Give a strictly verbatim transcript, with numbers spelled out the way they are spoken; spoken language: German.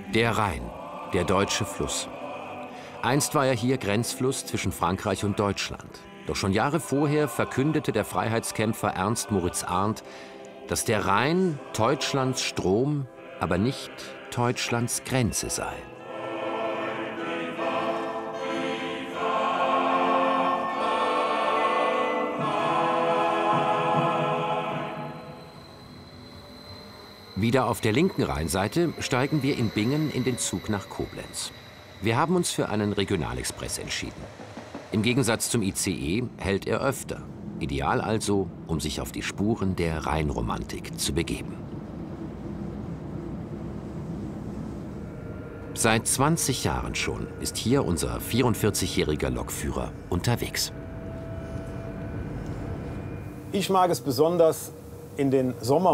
Der Rhein, der deutsche Fluss. Einst war er hier Grenzfluss zwischen Frankreich und Deutschland. Doch schon Jahre vorher verkündete der Freiheitskämpfer Ernst Moritz Arndt, dass der Rhein Deutschlands Strom, aber nicht Deutschlands Grenze sei. Wieder auf der linken Rheinseite steigen wir in Bingen in den Zug nach Koblenz. Wir haben uns für einen Regionalexpress entschieden. Im Gegensatz zum I C E hält er öfter. Ideal also, um sich auf die Spuren der Rheinromantik zu begeben. Seit zwanzig Jahren schon ist hier unser vierundvierzigjähriger Lokführer unterwegs. Ich mag es besonders in den Sommer